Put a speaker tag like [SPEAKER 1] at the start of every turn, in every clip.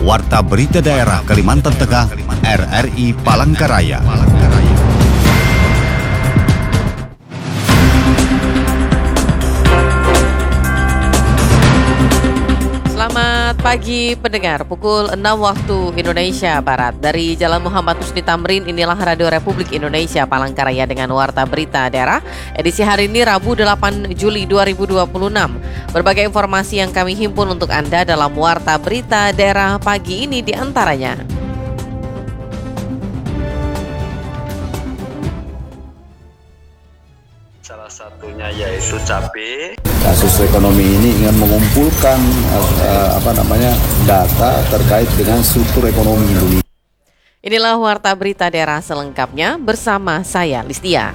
[SPEAKER 1] Warta Berita Daerah Kalimantan Tengah, RRI Palangkaraya.
[SPEAKER 2] Selamat pagi pendengar, pukul 6 waktu Indonesia Barat. Dari Jalan Muhammad Husni Tamrin, inilah Radio Republik Indonesia Palangkaraya dengan Warta Berita Daerah. Edisi hari ini Rabu 8 Juli 2026. Berbagai informasi yang kami himpun untuk Anda dalam Warta Berita Daerah pagi ini diantaranya.
[SPEAKER 3] Salah satunya yaitu cabai.
[SPEAKER 4] Kasus ekonomi ini ingin mengumpulkan data terkait dengan struktur ekonomi Indonesia.
[SPEAKER 2] Inilah Warta Berita Daerah selengkapnya bersama saya Listia.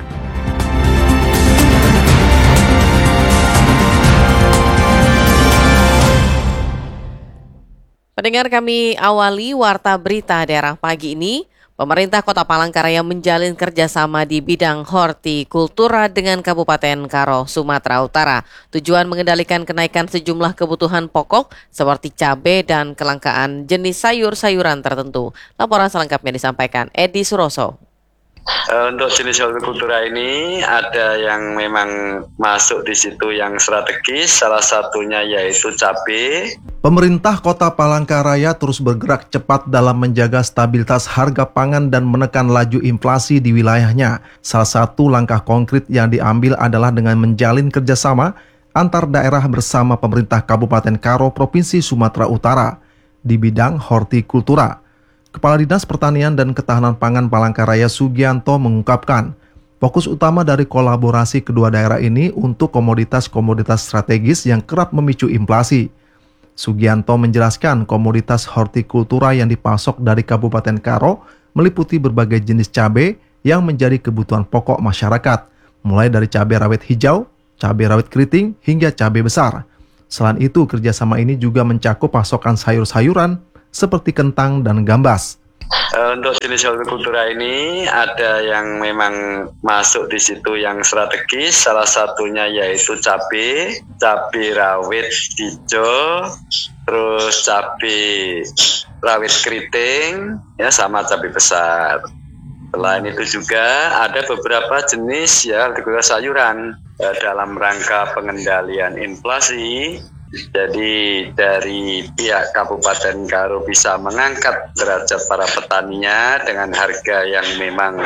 [SPEAKER 2] Pendengar, kami awali Warta Berita Daerah pagi ini. Pemerintah Kota Palangkaraya menjalin kerjasama di bidang hortikultura dengan Kabupaten Karo, Sumatera Utara. Tujuan mengendalikan kenaikan sejumlah kebutuhan pokok seperti cabai dan kelangkaan jenis sayur-sayuran tertentu. Laporan selengkapnya disampaikan Edi Suroso.
[SPEAKER 3] Untuk jenis hortikultura ini ada yang memang masuk di situ yang strategis, salah satunya yaitu cabai.
[SPEAKER 5] Pemerintah Kota Palangkaraya terus bergerak cepat dalam menjaga stabilitas harga pangan dan menekan laju inflasi di wilayahnya. Salah satu langkah konkret yang diambil adalah dengan menjalin kerjasama antar daerah bersama pemerintah Kabupaten Karo, Provinsi Sumatera Utara di bidang hortikultura. Kepala Dinas Pertanian dan Ketahanan Pangan Palangkaraya Sugianto mengungkapkan, fokus utama dari kolaborasi kedua daerah ini untuk komoditas-komoditas strategis yang kerap memicu inflasi. Sugianto menjelaskan komoditas hortikultura yang dipasok dari Kabupaten Karo meliputi berbagai jenis cabai yang menjadi kebutuhan pokok masyarakat, mulai dari cabai rawit hijau, cabai rawit keriting, hingga cabai besar. Selain itu, kerjasama ini juga mencakup pasokan sayur-sayuran seperti kentang dan gambas.
[SPEAKER 3] Untuk jenis hortikultura ini ada yang memang masuk di situ yang strategis, salah satunya yaitu cabai rawit hijau, terus cabai rawit keriting, ya sama cabai besar. Selain itu juga ada beberapa jenis hortikultura sayuran dalam rangka pengendalian inflasi. Jadi dari pihak Kabupaten Karo bisa mengangkat derajat para petaninya dengan harga yang memang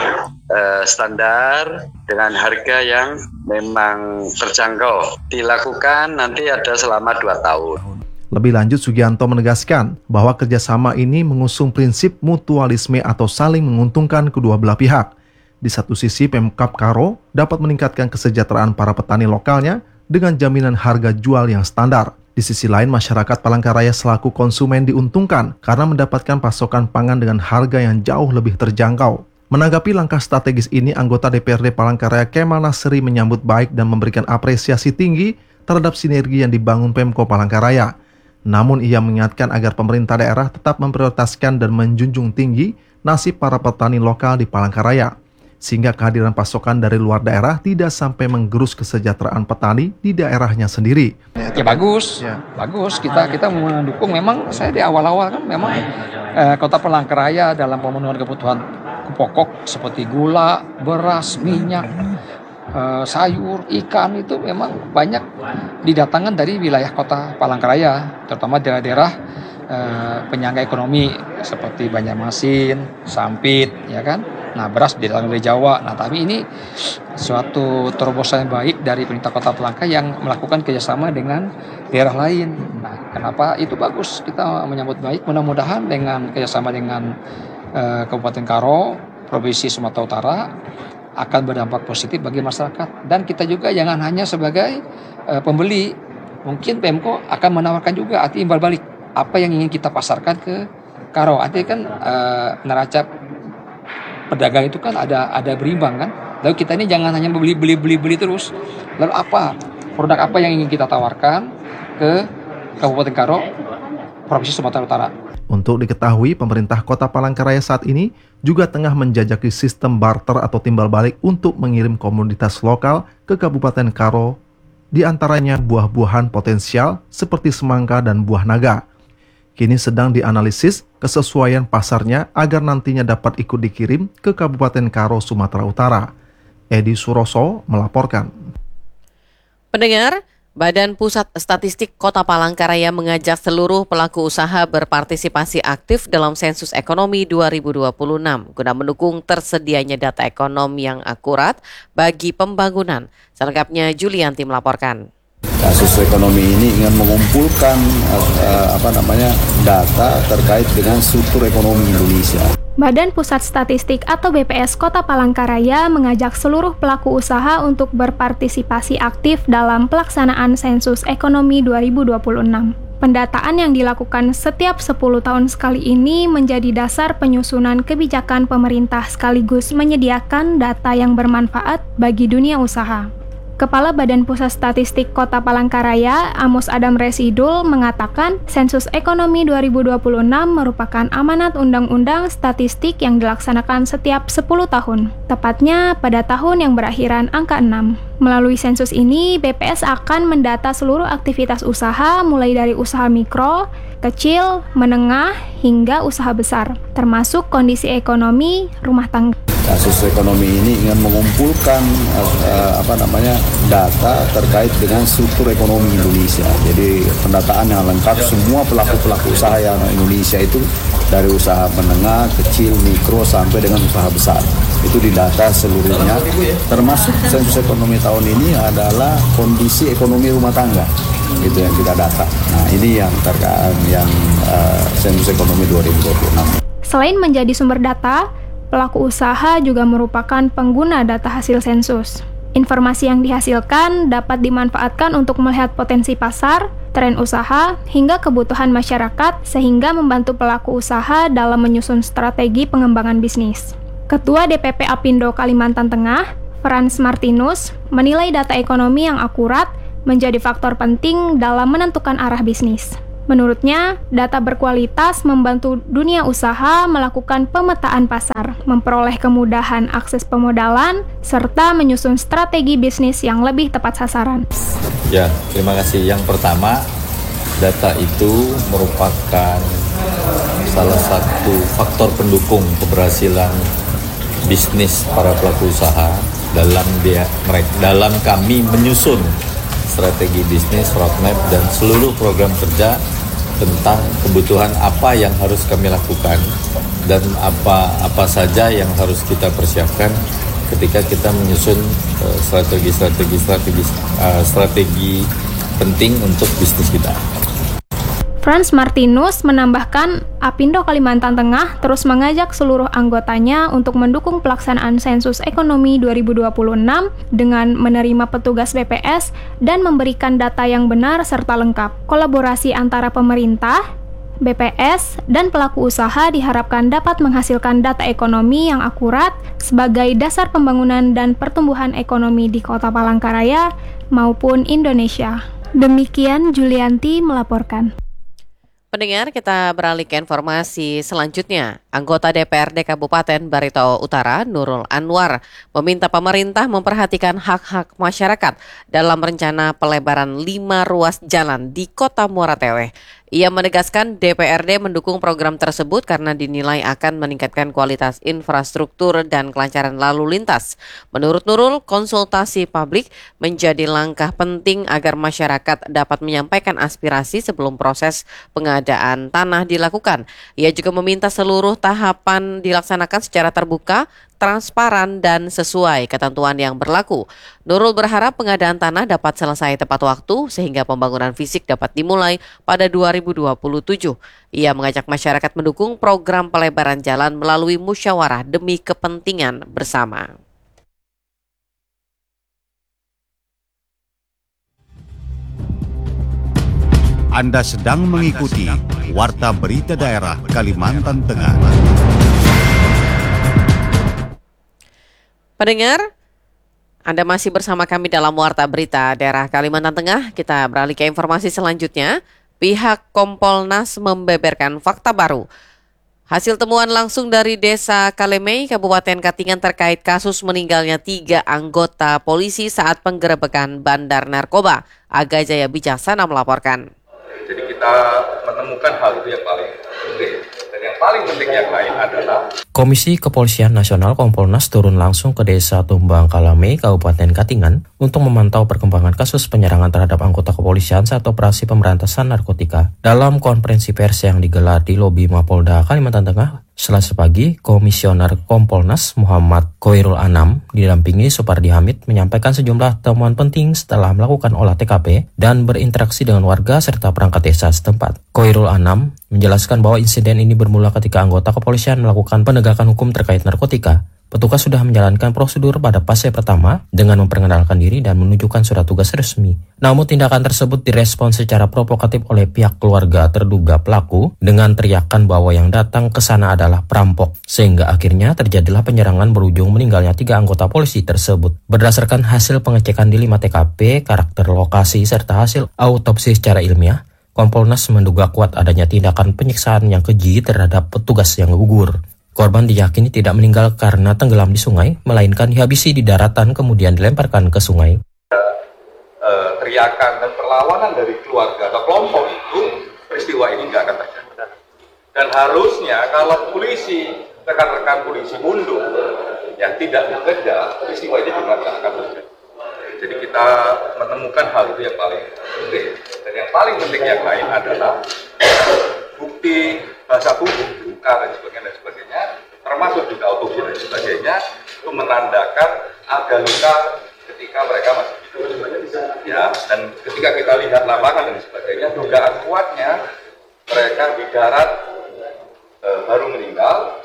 [SPEAKER 3] standar, dengan harga yang memang terjangkau. Dilakukan nanti ada selama 2 tahun.
[SPEAKER 5] Lebih lanjut, Sugianto menegaskan bahwa kerjasama ini mengusung prinsip mutualisme atau saling menguntungkan kedua belah pihak. Di satu sisi, Pemkab Karo dapat meningkatkan kesejahteraan para petani lokalnya dengan jaminan harga jual yang standar. Di sisi lain, masyarakat Palangkaraya selaku konsumen diuntungkan karena mendapatkan pasokan pangan dengan harga yang jauh lebih terjangkau. Menanggapi langkah strategis ini, anggota DPRD Palangkaraya Kemal Nasri menyambut baik dan memberikan apresiasi tinggi terhadap sinergi yang dibangun Pemko Palangkaraya. Namun ia mengingatkan agar pemerintah daerah tetap memprioritaskan dan menjunjung tinggi nasib para petani lokal di Palangkaraya, sehingga kehadiran pasokan dari luar daerah tidak sampai menggerus kesejahteraan petani di daerahnya sendiri.
[SPEAKER 6] Ya bagus, bagus. Kita mendukung. Memang saya di awal-awal kan memang Kota Palangkaraya dalam pemenuhan kebutuhan pokok seperti gula, beras, minyak, sayur, ikan itu memang banyak didatangkan dari wilayah Kota Palangkaraya, terutama daerah-daerah penyangga ekonomi seperti Banjarmasin, Sampit, ya kan. Nah, beras didatangkan dari Jawa. Nah, tapi ini suatu terobosan yang baik dari pemerintah Kota Palangkaraya yang melakukan kerjasama dengan daerah lain. Nah, kenapa itu bagus? Kita menyambut baik. Mudah-mudahan dengan kerjasama dengan Kabupaten Karo, Provinsi Sumatera Utara akan berdampak positif bagi masyarakat. Dan kita juga jangan hanya sebagai pembeli. Mungkin Pemko akan menawarkan juga arti imbal balik. Apa yang ingin kita pasarkan ke Karo. Artinya kan neraca pedagang itu kan ada berimbang kan. Lalu kita ini jangan hanya beli terus. Lalu produk apa yang ingin kita tawarkan ke Kabupaten Karo, Provinsi Sumatera Utara.
[SPEAKER 5] Untuk diketahui, pemerintah Kota Palangkaraya saat ini juga tengah menjajaki sistem barter atau timbal balik untuk mengirim komoditas lokal ke Kabupaten Karo, di antaranya buah-buahan potensial seperti semangka dan buah naga. Kini sedang dianalisis kesesuaian pasarnya agar nantinya dapat ikut dikirim ke Kabupaten Karo, Sumatera Utara. Edi Suroso melaporkan.
[SPEAKER 2] Pendengar, Badan Pusat Statistik Kota Palangkaraya mengajak seluruh pelaku usaha berpartisipasi aktif dalam sensus ekonomi 2026 guna mendukung tersedianya data ekonomi yang akurat bagi pembangunan. Selengkapnya Julianti melaporkan.
[SPEAKER 4] Kasus ekonomi ini ingin mengumpulkan data terkait dengan struktur ekonomi Indonesia.
[SPEAKER 7] Badan Pusat Statistik atau BPS Kota Palangkaraya mengajak seluruh pelaku usaha untuk berpartisipasi aktif dalam pelaksanaan sensus ekonomi 2026. Pendataan yang dilakukan setiap 10 tahun sekali ini menjadi dasar penyusunan kebijakan pemerintah sekaligus menyediakan data yang bermanfaat bagi dunia usaha. Kepala Badan Pusat Statistik Kota Palangkaraya, Amos Adam Residul, mengatakan sensus ekonomi 2026 merupakan amanat undang-undang statistik yang dilaksanakan setiap 10 tahun, tepatnya pada tahun yang berakhiran angka 6. Melalui sensus ini, BPS akan mendata seluruh aktivitas usaha mulai dari usaha mikro, kecil, menengah, hingga usaha besar, termasuk kondisi ekonomi rumah tangga.
[SPEAKER 4] Kasus ekonomi ini ingin mengumpulkan data terkait dengan struktur ekonomi Indonesia. Jadi pendataan yang lengkap semua pelaku-pelaku usaha yang Indonesia itu dari usaha menengah, kecil, mikro sampai dengan usaha besar. Itu didata seluruhnya. Termasuk sensus ekonomi tahun ini adalah kondisi ekonomi rumah tangga. Itu yang kita data. Nah, ini yang terkait sensus ekonomi 2026.
[SPEAKER 7] Selain menjadi sumber data, pelaku usaha juga merupakan pengguna data hasil sensus. Informasi yang dihasilkan dapat dimanfaatkan untuk melihat potensi pasar, tren usaha, hingga kebutuhan masyarakat sehingga membantu pelaku usaha dalam menyusun strategi pengembangan bisnis. Ketua DPP Apindo Kalimantan Tengah, Frans Martinus, menilai data ekonomi yang akurat menjadi faktor penting dalam menentukan arah bisnis. Menurutnya, data berkualitas membantu dunia usaha melakukan pemetaan pasar, memperoleh kemudahan akses pemodalan, serta menyusun strategi bisnis yang lebih tepat sasaran.
[SPEAKER 8] Ya, terima kasih. Yang pertama, data itu merupakan salah satu faktor pendukung keberhasilan bisnis para pelaku usaha dalam kami menyusun strategi bisnis, roadmap, dan seluruh program kerja tentang kebutuhan apa yang harus kami lakukan dan apa saja yang harus kita persiapkan ketika kita menyusun strategi penting untuk bisnis kita.
[SPEAKER 7] Frans Martinus menambahkan, Apindo Kalimantan Tengah terus mengajak seluruh anggotanya untuk mendukung pelaksanaan sensus ekonomi 2026 dengan menerima petugas BPS dan memberikan data yang benar serta lengkap. Kolaborasi antara pemerintah, BPS, dan pelaku usaha diharapkan dapat menghasilkan data ekonomi yang akurat sebagai dasar pembangunan dan pertumbuhan ekonomi di Kota Palangkaraya maupun Indonesia. Demikian Julianti melaporkan.
[SPEAKER 2] Pendengar, kita beralih ke informasi selanjutnya. Anggota DPRD Kabupaten Barito Utara, Nurul Anwar, meminta pemerintah memperhatikan hak-hak masyarakat dalam rencana pelebaran 5 ruas jalan di Kota Muara Teweh. Ia menegaskan DPRD mendukung program tersebut karena dinilai akan meningkatkan kualitas infrastruktur dan kelancaran lalu lintas. Menurut Nurul, konsultasi publik menjadi langkah penting agar masyarakat dapat menyampaikan aspirasi sebelum proses pengadaan tanah dilakukan. Ia juga meminta seluruh tahapan dilaksanakan secara terbuka, transparan, dan sesuai ketentuan yang berlaku. Nurul berharap pengadaan tanah dapat selesai tepat waktu sehingga pembangunan fisik dapat dimulai pada 2027. Ia mengajak masyarakat mendukung program pelebaran jalan melalui musyawarah demi kepentingan bersama.
[SPEAKER 1] Anda sedang mengikuti Warta Berita Daerah Kalimantan Tengah.
[SPEAKER 2] Pendengar, Anda masih bersama kami dalam Warta Berita Daerah Kalimantan Tengah. Kita beralih ke informasi selanjutnya. Pihak Kompolnas membeberkan fakta baru. Hasil temuan langsung dari Desa Kalemei, Kabupaten Katingan terkait kasus meninggalnya 3 anggota polisi saat penggerebekan bandar narkoba. Aga Jaya Bijaksana melaporkan.
[SPEAKER 9] Jadi kita menemukan hal itu yang paling penting. Dan yang paling penting yang lain adalah
[SPEAKER 10] Komisi Kepolisian Nasional Kompolnas turun langsung ke Desa Tumbang Kalame, Kabupaten Katingan untuk memantau perkembangan kasus penyerangan terhadap anggota kepolisian saat operasi pemberantasan narkotika. Dalam konferensi pers yang digelar di lobi Mapolda Kalimantan Tengah, Selasa pagi, Komisioner Kompolnas Muhammad Khoirul Anam didampingi Supardi Hamid menyampaikan sejumlah temuan penting setelah melakukan olah TKP dan berinteraksi dengan warga serta perangkat desa setempat. Khoirul Anam menjelaskan bahwa insiden ini bermula ketika anggota kepolisian melakukan penegakan hukum terkait narkotika. Petugas sudah menjalankan prosedur pada fase pertama dengan memperkenalkan diri dan menunjukkan surat tugas resmi. Namun tindakan tersebut direspons secara provokatif oleh pihak keluarga terduga pelaku dengan teriakan bahwa yang datang ke sana adalah perampok. Sehingga akhirnya terjadilah penyerangan berujung meninggalnya 3 anggota polisi tersebut. Berdasarkan hasil pengecekan di 5 TKP, karakter lokasi serta hasil autopsi secara ilmiah, Kompolnas menduga kuat adanya tindakan penyiksaan yang keji terhadap petugas yang gugur. Korban diyakini tidak meninggal karena tenggelam di sungai, melainkan dihabisi di daratan kemudian dilemparkan ke sungai.
[SPEAKER 9] Teriakan dan perlawanan dari keluarga atau kelompok itu, peristiwa ini nggak akan terjadi. Dan harusnya kalau polisi, rekan-rekan polisi mundur, yang tidak bekerja, peristiwa ini juga nggak akan terjadi. Jadi kita menemukan hal itu yang paling penting. Dan yang paling penting yang lain adalah bukti bahasa tubuh, luka dan sebagainya, termasuk juga autopsi dan sebagainya, itu menandakan ada luka ketika mereka masih hidup. Ya, dan ketika kita lihat lapangan dan sebagainya, dugaan kuatnya mereka di darat baru meninggal.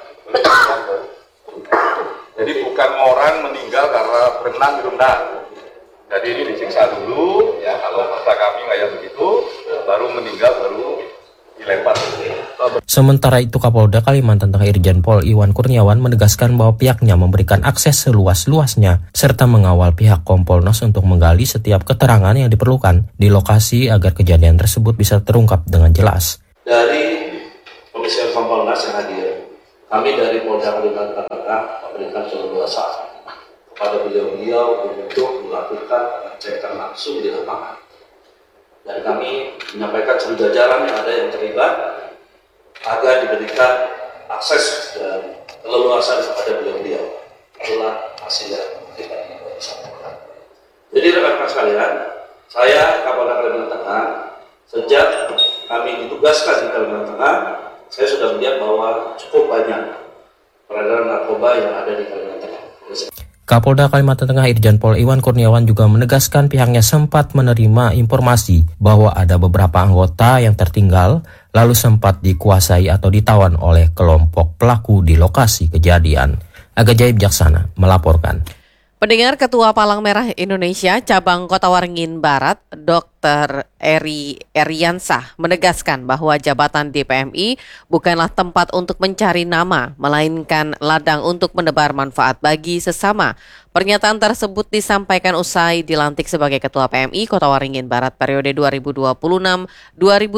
[SPEAKER 9] Jadi bukan orang meninggal karena berenang di renang. Jadi ini disiksa dulu, ya kalau bahasa kami kayak begitu, baru meninggal, baru dilempar.
[SPEAKER 10] Sementara itu Kapolda Kalimantan Tengah Irjen Pol Iwan Kurniawan menegaskan bahwa pihaknya memberikan akses seluas-luasnya serta mengawal pihak Kompolnas untuk menggali setiap keterangan yang diperlukan di lokasi agar kejadian tersebut bisa terungkap dengan jelas.
[SPEAKER 11] Dari Komisioner Kompolnas yang hadir, kami dari Polda Kalimantan Tengah memberikan keleluasaan kepada beliau-beliau untuk melakukan pengecekan langsung di lapangan. Dan kami menyampaikan seluruh jajaran yang ada yang terlibat agar diberikan akses dan keleluasaan kepada beliau-beliau. Itulah hasil yang kita sampaikan. Jadi rekan-rekan sekalian, saya Kapolda Kalimantan Tengah, sejak kami ditugaskan di Kalimantan Tengah, saya sudah melihat bahwa cukup banyak peredaran narkoba yang ada di Kalimantan Tengah.
[SPEAKER 10] Kapolda Kalimantan Tengah Irjen Pol Iwan Kurniawan juga menegaskan pihaknya sempat menerima informasi bahwa ada beberapa anggota yang tertinggal lalu sempat dikuasai atau ditawan oleh kelompok pelaku di lokasi kejadian. Aga Jaib Jaksana melaporkan.
[SPEAKER 2] Pendengar, Ketua Palang Merah Indonesia Cabang Kota Waringin Barat, Dr. Eri Eriansah menegaskan bahwa jabatan di PMI bukanlah tempat untuk mencari nama, melainkan ladang untuk menebar manfaat bagi sesama. Pernyataan tersebut disampaikan usai dilantik sebagai Ketua PMI Kota Waringin Barat periode 2026-2031,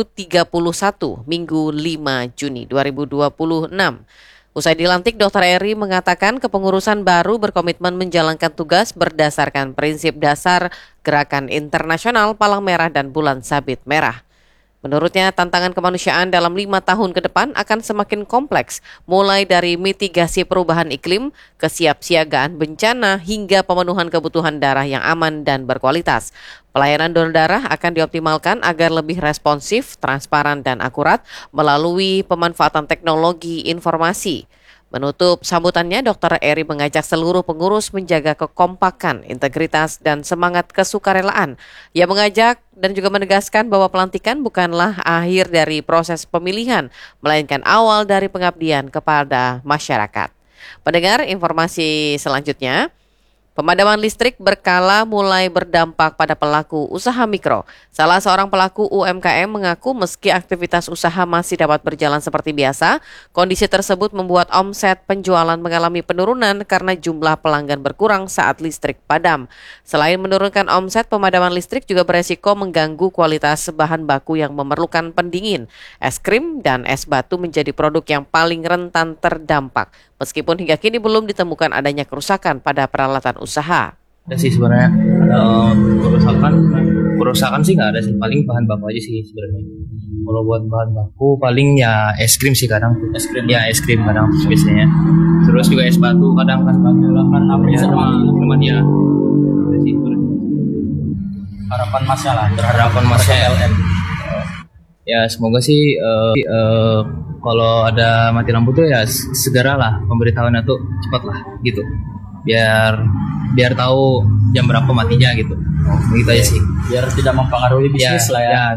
[SPEAKER 2] Minggu 5 Juni 2026. Usai dilantik, Dr. Eri mengatakan kepengurusan baru berkomitmen menjalankan tugas berdasarkan prinsip dasar Gerakan Internasional Palang Merah dan Bulan Sabit Merah. Menurutnya, tantangan kemanusiaan dalam 5 tahun ke depan akan semakin kompleks, mulai dari mitigasi perubahan iklim, kesiapsiagaan bencana, hingga pemenuhan kebutuhan darah yang aman dan berkualitas. Pelayanan donor darah akan dioptimalkan agar lebih responsif, transparan, dan akurat melalui pemanfaatan teknologi informasi. Menutup sambutannya, Dr. Eri mengajak seluruh pengurus menjaga kekompakan, integritas, dan semangat kesukarelaan. Ia mengajak dan juga menegaskan bahwa pelantikan bukanlah akhir dari proses pemilihan, melainkan awal dari pengabdian kepada masyarakat. Pendengar, informasi selanjutnya. Pemadaman listrik berkala mulai berdampak pada pelaku usaha mikro. Salah seorang pelaku UMKM mengaku meski aktivitas usaha masih dapat berjalan seperti biasa, kondisi tersebut membuat omset penjualan mengalami penurunan karena jumlah pelanggan berkurang saat listrik padam. Selain menurunkan omset, pemadaman listrik juga beresiko mengganggu kualitas bahan baku yang memerlukan pendingin. Es krim dan es batu menjadi produk yang paling rentan terdampak. Meskipun hingga kini belum ditemukan adanya kerusakan pada peralatan usaha.
[SPEAKER 12] Ya sih sebenarnya ada kerusakan kerusakan sih nggak ada sih, paling bahan baku aja sih sebenarnya. Kalau buat bahan baku paling ya es krim sih kadang. Es krim kadang biasanya. Terus juga es batu kadang kan minuman ya.
[SPEAKER 13] Harapan masalah
[SPEAKER 12] LM. Ya semoga sih kalau ada mati lampu tuh ya segeralah pemberitahuannya tuh cepat lah gitu. Biar tahu jam berapa matinya gitu. Gitu aja sih.
[SPEAKER 13] Biar tidak mempengaruhi bisnis lah ya.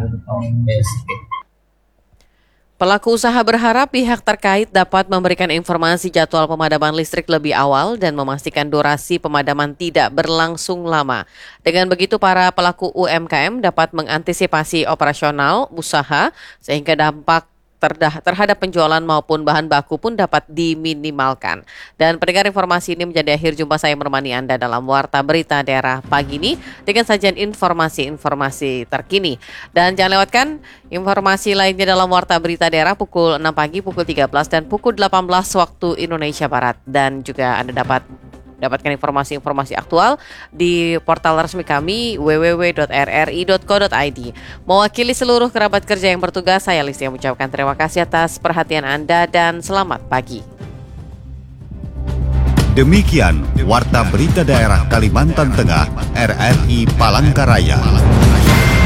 [SPEAKER 2] Pelaku usaha berharap pihak terkait dapat memberikan informasi jadwal pemadaman listrik lebih awal dan memastikan durasi pemadaman tidak berlangsung lama. Dengan begitu, para pelaku UMKM dapat mengantisipasi operasional usaha sehingga dampak terhadap penjualan maupun bahan baku pun dapat diminimalkan. Dan pendengar, informasi ini menjadi akhir jumpa saya menemani Anda dalam Warta Berita Daerah pagi ini dengan sajian informasi-informasi terkini. Dan jangan lewatkan informasi lainnya dalam Warta Berita Daerah pukul 6 pagi, pukul 13 dan pukul 18 waktu Indonesia Barat. Dan juga Anda dapatkan informasi-informasi aktual di portal resmi kami www.rri.co.id. Mewakili seluruh kerabat kerja yang bertugas, saya Listi yang mengucapkan terima kasih atas perhatian Anda dan selamat pagi.
[SPEAKER 1] Demikian Warta Berita Daerah Kalimantan Tengah, RRI Palangkaraya.